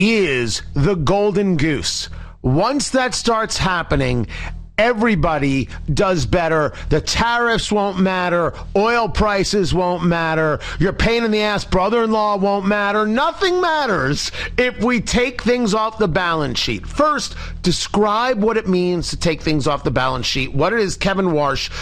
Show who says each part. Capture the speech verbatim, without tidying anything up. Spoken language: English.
Speaker 1: is the golden goose. Once that starts happening, everybody does better. The tariffs won't matter. Oil prices won't matter. Your pain in the ass brother-in-law won't matter. Nothing matters if we take things off the balance sheet. First, describe what it means to take things off the balance sheet. What it is Kevin Warsh